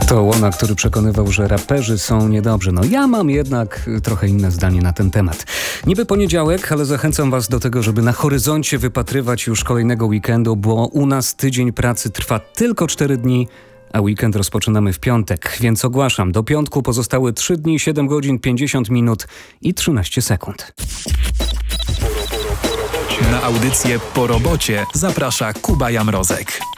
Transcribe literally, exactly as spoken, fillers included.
To Łona, który przekonywał, że raperzy są niedobrzy. No ja mam jednak trochę inne zdanie na ten temat. Niby poniedziałek, ale zachęcam was do tego, żeby na horyzoncie wypatrywać już kolejnego weekendu, bo u nas tydzień pracy trwa tylko cztery dni, a weekend rozpoczynamy w piątek. Więc ogłaszam, do piątku pozostały trzy dni, siedem godzin, pięćdziesiąt minut i trzynaście sekund. Na audycję Po robocie zaprasza Kuba Jamrozek.